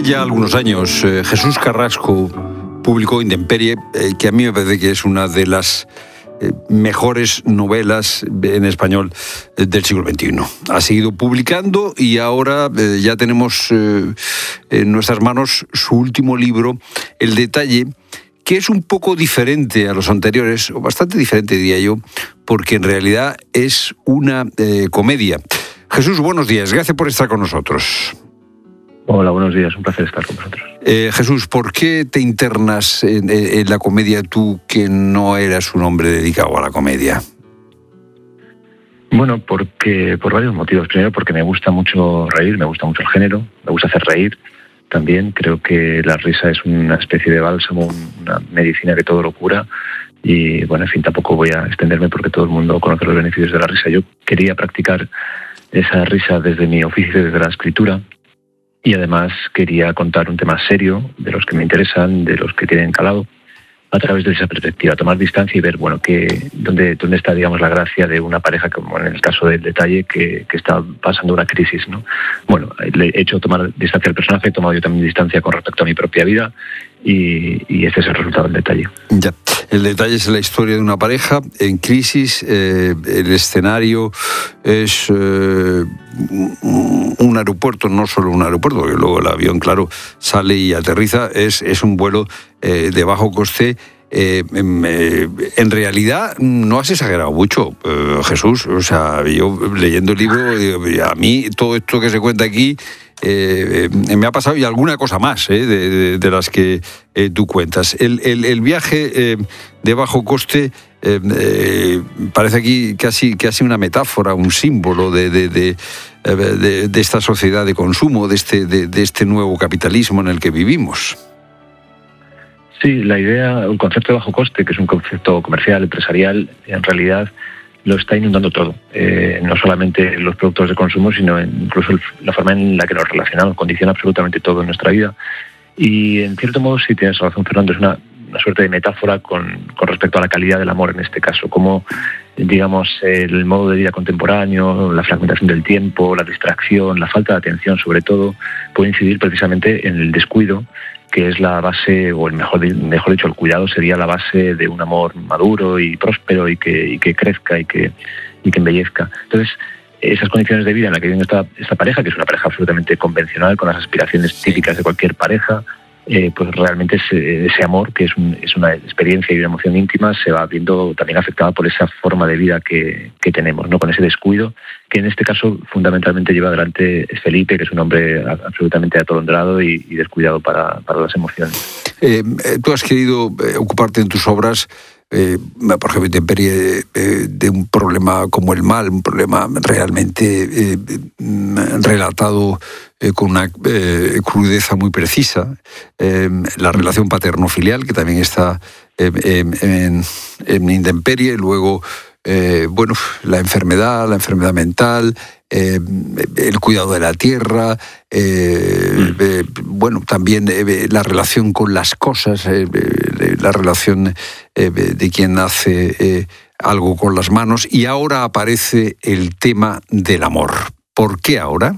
ya algunos años, Jesús Carrasco publicó Intemperie, que a mí me parece que es una de las mejores novelas en español del siglo XXI. Ha seguido publicando y ahora ya tenemos en nuestras manos su último libro, El Detalle, que es un poco diferente a los anteriores, o bastante diferente diría yo, porque en realidad es una comedia. Jesús, buenos días, gracias por estar con nosotros. Hola, buenos días, un placer estar con vosotros. Jesús, ¿por qué te internas en la comedia tú, que no eras un hombre dedicado a la comedia? Bueno, por varios motivos. Primero, porque me gusta mucho reír, me gusta mucho el género, me gusta hacer reír. También creo que la risa es una especie de bálsamo, una medicina que todo lo cura. Y bueno, en fin, tampoco voy a extenderme porque todo el mundo conoce los beneficios de la risa. Yo quería practicar esa risa desde mi oficio, desde la escritura. Y además quería contar un tema serio, de los que me interesan, de los que tienen calado, a través de esa perspectiva, tomar distancia y ver, bueno, dónde está, digamos, la gracia de una pareja, como en el caso del Detalle, que está pasando una crisis, ¿no? Bueno, le he hecho tomar distancia al personaje, he tomado yo también distancia con respecto a mi propia vida, y este es el resultado del Detalle. Ya. El Detalle es la historia de una pareja en crisis. El escenario es un aeropuerto, no solo un aeropuerto, porque luego el avión, claro, sale y aterriza. Es un vuelo de bajo coste. En realidad no has exagerado mucho, Jesús. O sea, yo leyendo el libro, a mí todo esto que se cuenta aquí me ha pasado, y alguna cosa más de las que tú cuentas. El viaje de bajo coste parece aquí casi una metáfora, un símbolo de esta sociedad de consumo, de este nuevo capitalismo en el que vivimos. Sí, la idea, el concepto de bajo coste, que es un concepto comercial, empresarial, en realidad lo está inundando todo. No solamente los productos de consumo, sino incluso la forma en la que nos relacionamos, condiciona absolutamente todo en nuestra vida. Y en cierto modo, sí tienes razón, Fernando, es una suerte de metáfora con respecto a la calidad del amor en este caso, como, digamos, el modo de vida contemporáneo, la fragmentación del tiempo, la distracción, la falta de atención sobre todo, puede incidir precisamente en el descuido, que es la base, o mejor dicho, el cuidado sería la base de un amor maduro y próspero y que crezca y que embellezca. Entonces, esas condiciones de vida en las que vive esta pareja, que es una pareja absolutamente convencional, con las aspiraciones típicas de cualquier pareja, pues realmente ese amor, que es una experiencia y una emoción íntima, se va viendo también afectada por esa forma de vida que tenemos, ¿no? Con ese descuido, que en este caso fundamentalmente lleva adelante Felipe, que es un hombre absolutamente atolondrado y descuidado para las emociones. Tú has querido ocuparte en tus obras, por ejemplo, Intemperie, de un problema como el mal, un problema realmente relatado con una crudeza muy precisa, la relación paterno-filial, que también está en Intemperie, luego la enfermedad mental, el cuidado de la tierra, también la relación con las cosas, la relación de quien hace algo con las manos, y ahora aparece el tema del amor. ¿Por qué ahora?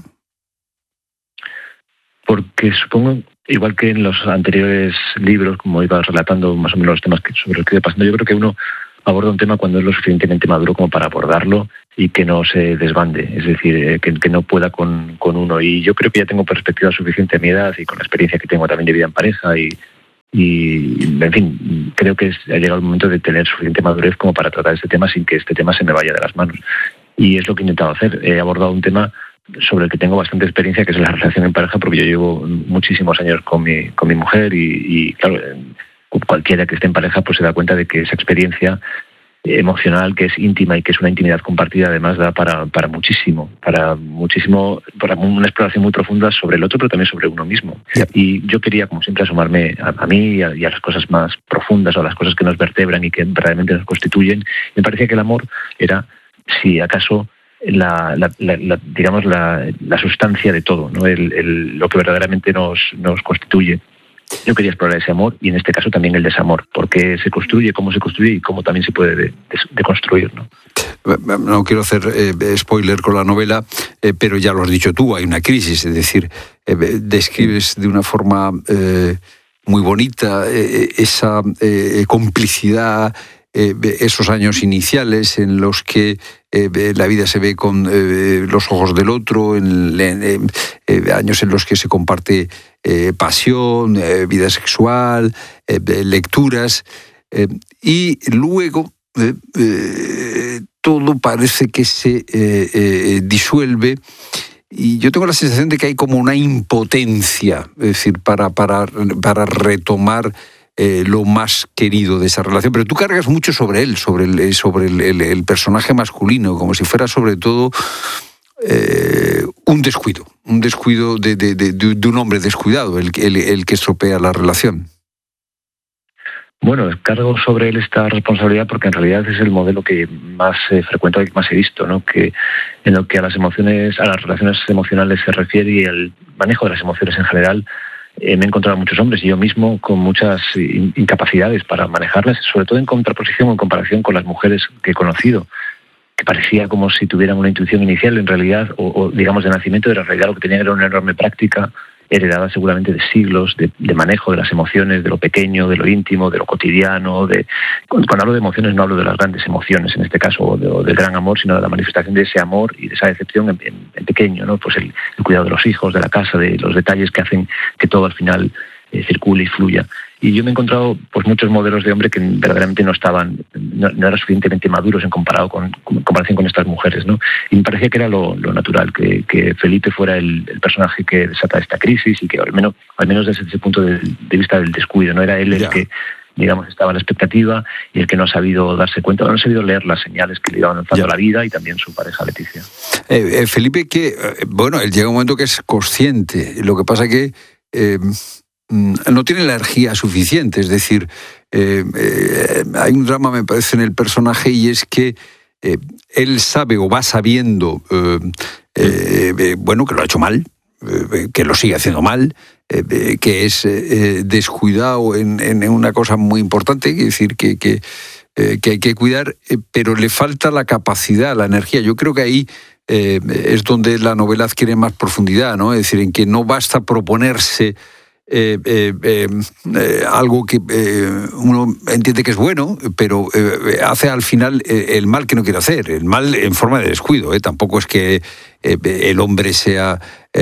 Porque supongo, igual que en los anteriores libros, como iba relatando más o menos los temas sobre los que iba pasando, yo creo que uno aborda un tema cuando es lo suficientemente maduro como para abordarlo y que no se desbande, es decir, que no pueda con uno. Y yo creo que ya tengo perspectiva suficiente a mi edad y con la experiencia que tengo también de vida en pareja y en fin, creo que ha llegado el momento de tener suficiente madurez como para tratar este tema sin que este tema se me vaya de las manos. Y es lo que he intentado hacer. He abordado un tema sobre el que tengo bastante experiencia, que es la relación en pareja, porque yo llevo muchísimos años con mi mujer y claro, cualquiera que esté en pareja pues se da cuenta de que esa experiencia emocional, que es íntima y que es una intimidad compartida, además da para muchísimo, para una exploración muy profunda sobre el otro, pero también sobre uno mismo. Yep. Y yo quería, como siempre, asomarme a mí y a las cosas más profundas, o a las cosas que nos vertebran y que realmente nos constituyen. Me parecía que el amor era, si acaso, digamos la sustancia de todo, ¿no? Lo que verdaderamente nos constituye. Yo quería explorar ese amor y en este caso también el desamor, porque se construye, cómo se construye y cómo también se puede deconstruir, ¿no? No quiero hacer spoiler con la novela, pero ya lo has dicho tú, hay una crisis, es decir, describes de una forma muy bonita esa complicidad, esos años iniciales en los que la vida se ve con los ojos del otro, años en los que se comparte pasión, vida sexual, lecturas, y luego todo parece que se disuelve. Y yo tengo la sensación de que hay como una impotencia, es decir, para retomar lo más querido de esa relación. Pero tú cargas mucho sobre él, sobre el personaje masculino, como si fuera sobre todo un descuido de un hombre descuidado, el que estropea la relación. Bueno, cargo sobre él esta responsabilidad porque en realidad es el modelo que más frecuento y que más he visto, ¿no? Que en lo que a las relaciones emocionales se refiere y el manejo de las emociones en general, me he encontrado muchos hombres y yo mismo con muchas incapacidades para manejarlas, sobre todo en contraposición o en comparación con las mujeres que he conocido, que parecía como si tuvieran una intuición inicial en realidad, o digamos de nacimiento, de la realidad lo que tenían era una enorme práctica heredada seguramente de siglos de manejo de las emociones, de lo pequeño, de lo íntimo, de lo cotidiano. Cuando hablo de emociones no hablo de las grandes emociones, en este caso, o del gran amor, sino de la manifestación de ese amor y de esa decepción en pequeño, ¿no? Pues el cuidado de los hijos, de la casa, de los detalles que hacen que todo al final circule y fluya. Y yo me he encontrado pues muchos modelos de hombre que verdaderamente no eran suficientemente maduros en comparación con estas mujeres, ¿no? Y me parecía que era lo natural, que Felipe fuera el personaje que desata esta crisis y que al menos desde ese punto de vista del descuido, no era él el que, digamos, estaba a la expectativa y el que no ha sabido darse cuenta, no ha sabido leer las señales que le iban lanzando a la vida, y también su pareja Leticia. Felipe, que él llega un momento que es consciente, lo que pasa que no tiene la energía suficiente, es decir, hay un drama, me parece, en el personaje, y es que él sabe o va sabiendo que lo ha hecho mal, que lo sigue haciendo mal, que es descuidado en una cosa muy importante, es decir, que hay que cuidar, pero le falta la capacidad, la energía. Yo creo que ahí es donde la novela adquiere más profundidad, ¿no? Es decir, en que no basta proponerse algo que uno entiende que es bueno, pero hace al final el mal que no quiere hacer, el mal en forma de descuido. Tampoco es que el hombre sea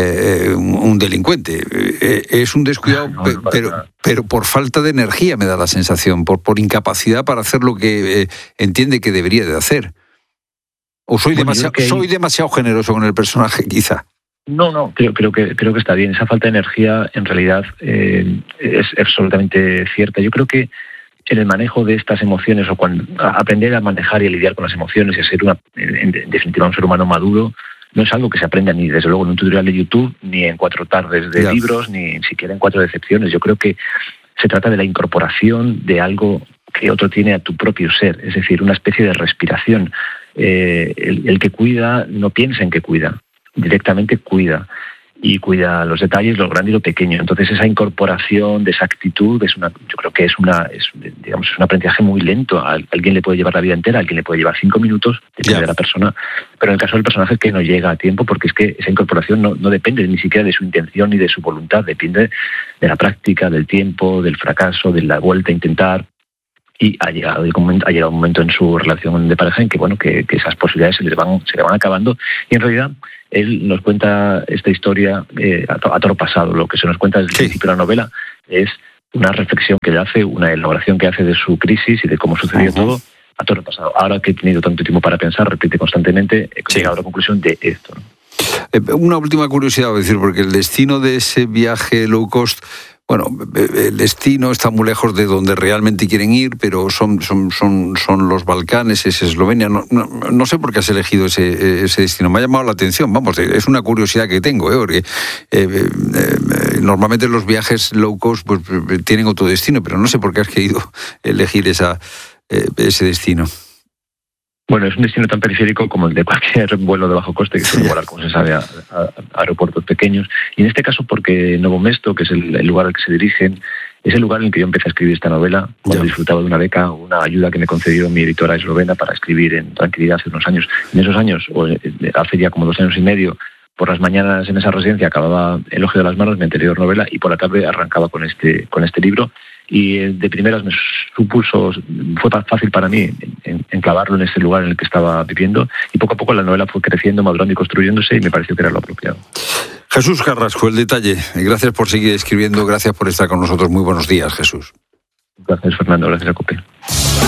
un delincuente, es un descuidado, pero por falta de energía, me da la sensación, por incapacidad para hacer lo que entiende que debería de hacer. ¿O soy demasiado generoso con el personaje, quizá? No, creo que está bien. Esa falta de energía, en realidad, es absolutamente cierta. Yo creo que en el manejo de estas emociones, o cuando aprender a manejar y a lidiar con las emociones y a ser en definitiva un ser humano maduro, no es algo que se aprenda ni desde luego en un tutorial de YouTube, ni en 4 tardes de libros, ni siquiera en 4 decepciones. Yo creo que se trata de la incorporación de algo que otro tiene a tu propio ser, es decir, una especie de respiración. El que cuida no piensa en que cuida, directamente cuida, y cuida los detalles, lo grande y lo pequeño. Entonces esa incorporación de esa actitud yo creo que es un aprendizaje muy lento. A alguien le puede llevar la vida entera, a alguien le puede llevar 5 minutos, depende de la persona, pero en el caso del personaje es que no llega a tiempo, porque es que esa incorporación no depende ni siquiera de su intención ni de su voluntad, depende de la práctica, del tiempo, del fracaso, de la vuelta a intentar. Y ha llegado un momento en su relación de pareja en que esas posibilidades se le van acabando, y en realidad él nos cuenta esta historia a toro pasado. Lo que se nos cuenta desde el principio de la novela es una reflexión que le hace, una elaboración que hace de su crisis y de cómo sucedió todo a toro pasado. Ahora que he tenido tanto tiempo para pensar, repite constantemente, he llegado a la conclusión de esto, ¿no? Una última curiosidad, decir, porque el destino de ese viaje low cost, el destino está muy lejos de donde realmente quieren ir, pero son los Balcanes, es Eslovenia. No sé por qué has elegido ese destino. Me ha llamado la atención, es una curiosidad que tengo, porque normalmente los viajes low cost pues tienen otro destino, pero no sé por qué has querido elegir ese destino. Bueno, es un destino tan periférico como el de cualquier vuelo de bajo coste que suele volar, como se sabe, a aeropuertos pequeños. Y en este caso porque Novo Mesto, que es el lugar al que se dirigen, es el lugar en el que yo empecé a escribir esta novela, cuando disfrutaba de una beca, una ayuda que me concedió mi editora eslovena para escribir en tranquilidad hace unos años. En esos años, o hace ya como 2 años y medio, por las mañanas en esa residencia acababa El ojo de las manos, mi anterior novela, y por la tarde arrancaba con este libro. Y de primeras fue tan fácil para mí enclavarlo en ese lugar en el que estaba viviendo, y poco a poco la novela fue creciendo, madurando y construyéndose, y me pareció que era lo apropiado. Jesús Carrasco, El detalle. Gracias por seguir escribiendo, gracias por estar con nosotros. Muy buenos días, Jesús. Gracias, Fernando. Gracias a COPE.